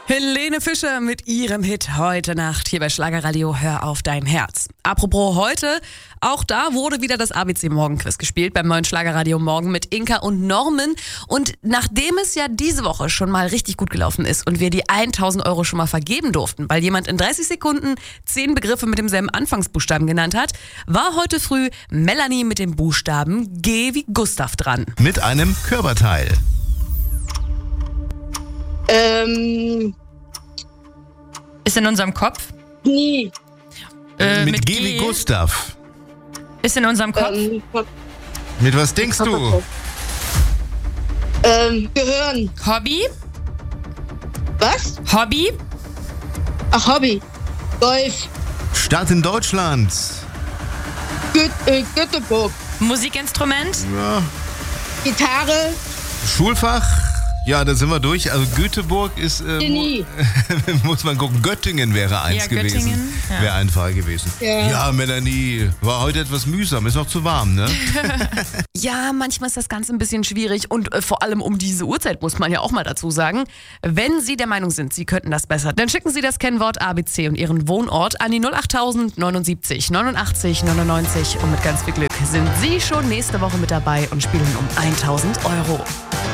Helene Fischer mit ihrem Hit heute Nacht hier bei Schlagerradio Hör auf dein Herz. Apropos heute, auch da wurde wieder das ABC Morgenquiz gespielt beim neuen Schlagerradio Morgen mit Inka und Norman. Und nachdem es ja diese Woche schon mal richtig gut gelaufen ist und wir die 1.000 Euro schon mal vergeben durften, weil jemand in 30 Sekunden 10 Begriffe mit demselben Anfangsbuchstaben genannt hat, war heute früh Melanie mit dem Buchstaben G wie Gustav dran. Mit einem Körperteil. Ist in unserem Kopf. Nie. Mit G wie Gustav. Ist in unserem Kopf. Mit was denkst du? Gehirn. Hobby. Was? Hobby. Ach, Hobby. Golf. Stadt in Deutschland. Göteborg. Musikinstrument. Ja. Gitarre. Schulfach. Ja, da sind wir durch. Also Göteborg ist, muss man gucken. Göttingen wäre eins Ja, gewesen. Göttingen, ja. Wäre einfacher gewesen. Ja, Melanie, war heute etwas mühsam. Ist noch zu warm, ne? Ja, manchmal ist das Ganze ein bisschen schwierig und vor allem um diese Uhrzeit muss man ja auch mal dazu sagen. Wenn Sie der Meinung sind, Sie könnten das besser, dann schicken Sie das Kennwort ABC und Ihren Wohnort an die 08000 79 89 99 und mit ganz viel Glück sind Sie schon nächste Woche mit dabei und spielen um 1.000 Euro.